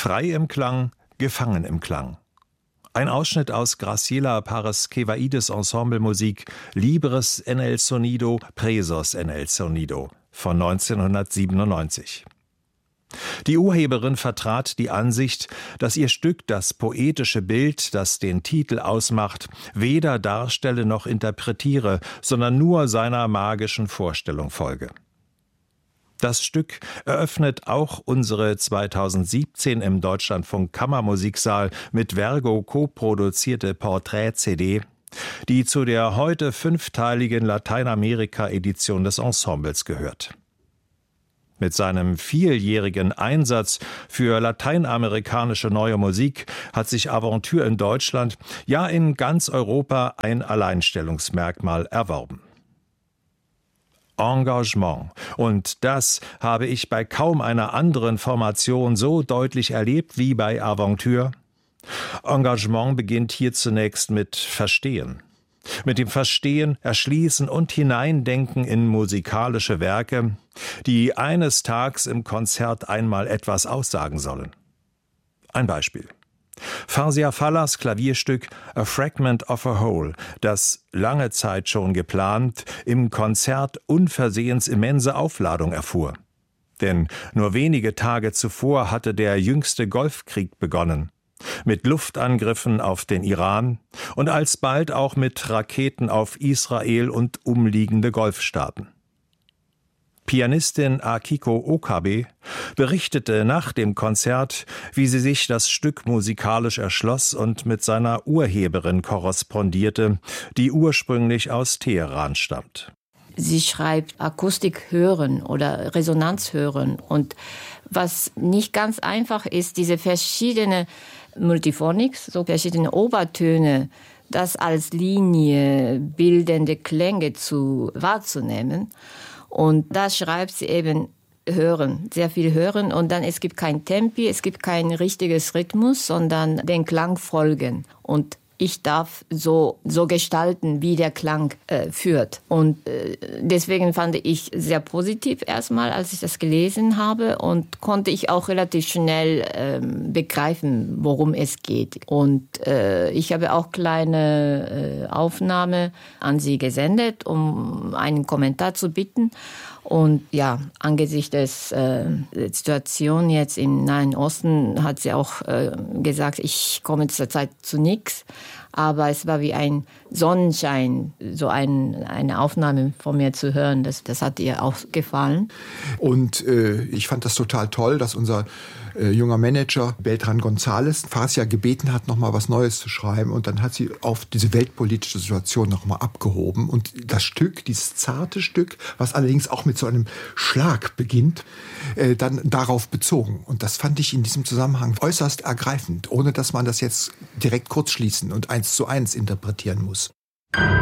Frei im Klang, gefangen im Klang. Ein Ausschnitt aus Graciela Paraskevaidis Ensemblemusik Libres en el Sonido, Presos en el Sonido von 1997. Die Urheberin vertrat die Ansicht, dass ihr Stück das poetische Bild, das den Titel ausmacht, weder darstelle noch interpretiere, sondern nur seiner magischen Vorstellung folge. Das Stück eröffnet auch unsere 2017 im Deutschlandfunk Kammermusiksaal mit Vergo co-produzierte Porträt-CD, die zu der heute 5-teiligen Lateinamerika-Edition des Ensembles gehört. Mit seinem 4-jährigen Einsatz für lateinamerikanische neue Musik hat sich Aventure in Deutschland, ja in ganz Europa, ein Alleinstellungsmerkmal erworben. Engagement. Und das habe ich bei kaum einer anderen Formation so deutlich erlebt wie bei Aventure. Engagement beginnt hier zunächst mit Verstehen. Mit dem Verstehen, Erschließen und Hineindenken in musikalische Werke, die eines Tages im Konzert einmal etwas aussagen sollen. Ein Beispiel. Fazia Fallas Klavierstück A Fragment of a Whole, das lange Zeit schon geplant, im Konzert unversehens immense Aufladung erfuhr. Denn nur wenige Tage zuvor hatte der jüngste Golfkrieg begonnen. Mit Luftangriffen auf den Iran und alsbald auch mit Raketen auf Israel und umliegende Golfstaaten. Pianistin Akiko Okabe berichtete nach dem Konzert, wie sie sich das Stück musikalisch erschloss und mit seiner Urheberin korrespondierte, die ursprünglich aus Teheran stammt. Sie schreibt Akustik hören oder Resonanz hören. Und was nicht ganz einfach ist, diese verschiedenen Multiphonics, so verschiedene Obertöne, das als Linie bildende Klänge wahrzunehmen. Und da schreibt sie eben hören, sehr viel hören. Und dann es gibt kein Tempi, es gibt kein richtiges Rhythmus, sondern den Klang folgen. Und ich darf so gestalten, wie der Klang führt. Und deswegen fand ich sehr positiv erstmal, als ich das gelesen habe. Und konnte ich auch relativ schnell begreifen, worum es geht. Und ich habe auch kleine Aufnahme an sie gesendet, um einen Kommentar zu bitten. Und ja, angesichts der Situation jetzt im Nahen Osten hat sie auch gesagt, ich komme zurzeit zu nichts. Aber es war wie ein Sonnenschein, so eine Aufnahme von mir zu hören. Das hat ihr auch gefallen. Und ich fand das total toll, dass unser junger Manager Beltran González Fazia gebeten hat, nochmal was Neues zu schreiben. Und dann hat sie auf diese weltpolitische Situation nochmal abgehoben. Und das Stück, dieses zarte Stück, was allerdings auch mit so einem Schlag beginnt, dann darauf bezogen. Und das fand ich in diesem Zusammenhang äußerst ergreifend, ohne dass man das jetzt direkt kurzschließen und 1:1 interpretieren muss.